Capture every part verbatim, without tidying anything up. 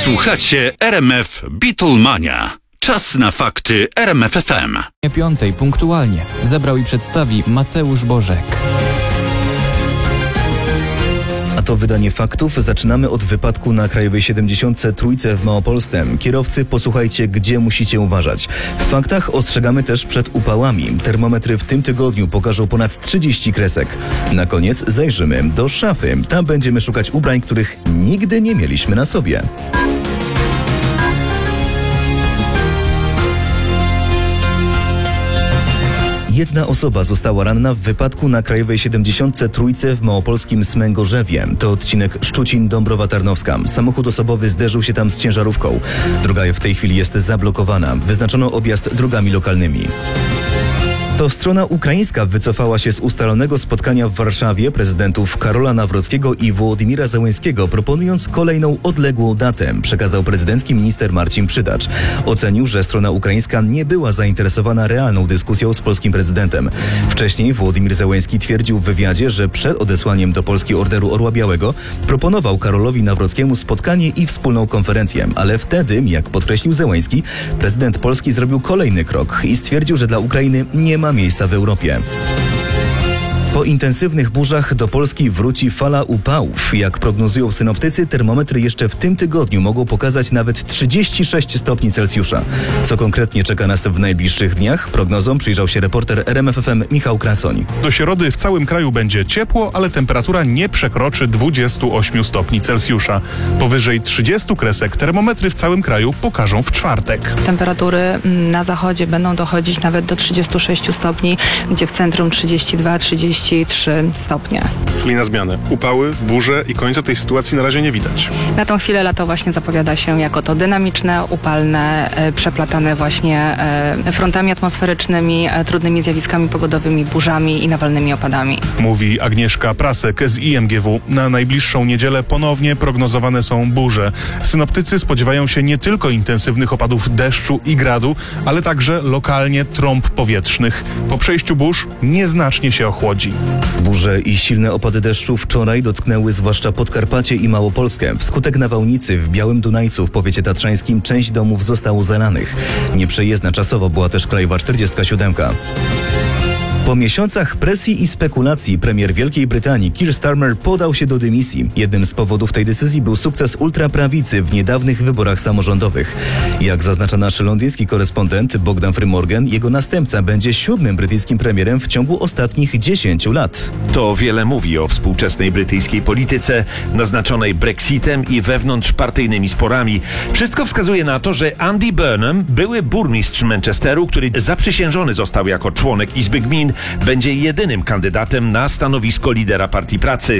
Słuchacie R M F Beatlemania. Czas na fakty R M F F M. Piątej punktualnie zabrał i przedstawi Mateusz Bożek. A to wydanie faktów. Zaczynamy od wypadku na Krajowej siedemdziesiątce Trójce w Małopolsce. Kierowcy, posłuchajcie, gdzie musicie uważać. W faktach ostrzegamy też przed upałami. Termometry w tym tygodniu pokażą ponad trzydzieści kresek. Na koniec zajrzymy do szafy. Tam będziemy szukać ubrań, których nigdy nie mieliśmy na sobie. Jedna osoba została ranna w wypadku na Krajowej siedemdziesiątce Trójce w małopolskim Smęgorzewie. To odcinek Szczucin-Dąbrowa Tarnowska. Samochód osobowy zderzył się tam z ciężarówką. Droga w tej chwili jest zablokowana. Wyznaczono objazd drogami lokalnymi. To strona ukraińska wycofała się z ustalonego spotkania w Warszawie prezydentów Karola Nawrockiego i Wołodymira Zełenskiego, proponując kolejną odległą datę, przekazał prezydencki minister Marcin Przydacz. Ocenił, że strona ukraińska nie była zainteresowana realną dyskusją z polskim prezydentem. Wcześniej Wołodymir Zełenski twierdził w wywiadzie, że przed odesłaniem do Polski Orderu Orła Białego proponował Karolowi Nawrockiemu spotkanie i wspólną konferencję, ale wtedy, jak podkreślił Zełenski, prezydent Polski zrobił kolejny krok i stwierdził, że dla Ukrainy nie ma miejsca w Europie. Po intensywnych burzach do Polski wróci fala upałów. Jak prognozują synoptycy, termometry jeszcze w tym tygodniu mogą pokazać nawet trzydzieści sześć stopni Celsjusza. Co konkretnie czeka nas w najbliższych dniach? Prognozom przyjrzał się reporter R M F F M Michał Krasoń. Do środy w całym kraju będzie ciepło, ale temperatura nie przekroczy dwudziestu ośmiu stopni Celsjusza. Powyżej trzydziestu kresek termometry w całym kraju pokażą w czwartek. Temperatury na zachodzie będą dochodzić nawet do trzydziestu sześciu stopni, gdzie w centrum trzydzieści dwa trzydzieści trzy stopnie. Czyli na zmianę. Upały, burze i końca tej sytuacji na razie nie widać. Na tą chwilę lato właśnie zapowiada się jako to dynamiczne, upalne, przeplatane właśnie frontami atmosferycznymi, trudnymi zjawiskami pogodowymi, burzami i nawalnymi opadami. Mówi Agnieszka Prasek z I M G W. Na najbliższą niedzielę ponownie prognozowane są burze. Synoptycy spodziewają się nie tylko intensywnych opadów deszczu i gradu, ale także lokalnie trąb powietrznych. Po przejściu burz nieznacznie się ochłodzi. Burze i silne opady deszczu wczoraj dotknęły zwłaszcza Podkarpacie i Małopolskę. Wskutek nawałnicy w Białym Dunajcu w powiecie tatrzańskim część domów zostało zalanych. Nieprzejezdna czasowo była też Krajowa czterdziestka siódemka. Po miesiącach presji i spekulacji premier Wielkiej Brytanii Keir Starmer podał się do dymisji. Jednym z powodów tej decyzji był sukces ultraprawicy w niedawnych wyborach samorządowych. Jak zaznacza nasz londyński korespondent Bogdan Frymorgan, jego następca będzie siódmym brytyjskim premierem w ciągu ostatnich dziesięciu lat. To wiele mówi o współczesnej brytyjskiej polityce, naznaczonej Brexitem i wewnątrzpartyjnymi sporami. Wszystko wskazuje na to, że Andy Burnham, były burmistrz Manchesteru, który zaprzysiężony został jako członek Izby Gmin, będzie jedynym kandydatem na stanowisko lidera Partii Pracy.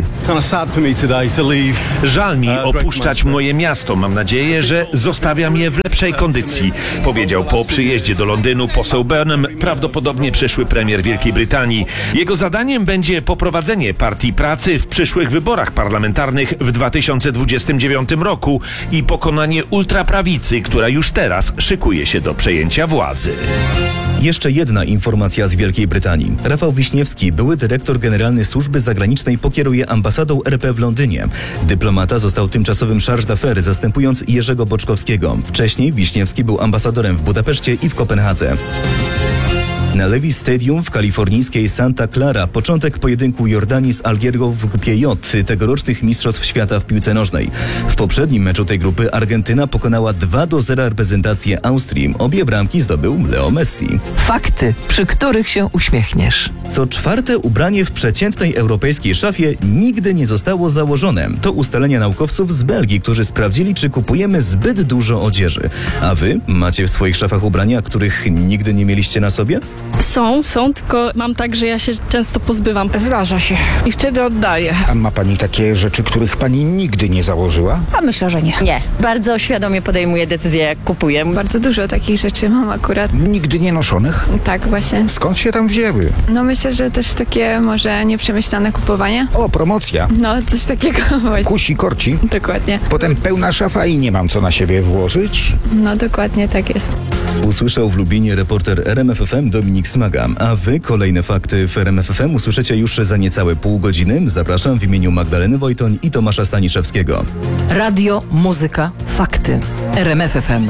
Żal mi opuszczać moje miasto. Mam nadzieję, że zostawiam je w lepszej kondycji, powiedział po przyjeździe do Londynu poseł Burnham, prawdopodobnie przyszły premier Wielkiej Brytanii. Jego zadaniem będzie poprowadzenie Partii Pracy w przyszłych wyborach parlamentarnych w dwa tysiące dwudziestym dziewiątym roku i pokonanie ultraprawicy, która już teraz szykuje się do przejęcia władzy. Jeszcze jedna informacja z Wielkiej Brytanii. Rafał Wiśniewski, były dyrektor generalny Służby Zagranicznej, pokieruje ambasadą R P w Londynie. Dyplomata został tymczasowym charge d'affaires, zastępując Jerzego Boczkowskiego. Wcześniej Wiśniewski był ambasadorem w Budapeszcie i w Kopenhadze. Na Levi's Stadium w kalifornijskiej Santa Clara początek pojedynku Jordanii z Algierią w grupie J tegorocznych Mistrzostw Świata w piłce nożnej. W poprzednim meczu tej grupy Argentyna pokonała dwa do zera reprezentację Austrii. Obie bramki zdobył Leo Messi. Fakty, przy których się uśmiechniesz. Co czwarte ubranie w przeciętnej europejskiej szafie nigdy nie zostało założone. To ustalenia naukowców z Belgii, którzy sprawdzili, czy kupujemy zbyt dużo odzieży. A wy macie w swoich szafach ubrania, których nigdy nie mieliście na sobie? Są, są, tylko mam tak, że ja się często pozbywam. Zdarza się i wtedy oddaję. A ma pani takie rzeczy, których pani nigdy nie założyła? A myślę, że nie. Nie. Bardzo świadomie podejmuję decyzję, jak kupuję. Bardzo dużo takich rzeczy mam akurat. Nigdy nie noszonych? Tak, właśnie. Skąd się tam wzięły? No myślę, że też takie może nieprzemyślane kupowanie. O, promocja. No, coś takiego właśnie. Kusi, korci. Dokładnie. Potem pełna szafa i nie mam co na siebie włożyć. No, dokładnie tak jest. Usłyszał w Lubinie reporter R M F F M Dominik Smaga. A wy kolejne fakty w R M F F M usłyszycie już za niecałe pół godziny. Zapraszam w imieniu Magdaleny Wojtoń i Tomasza Staniszewskiego. Radio, muzyka, Fakty. R M F F M.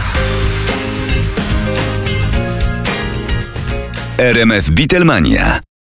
R M F Beatlemania.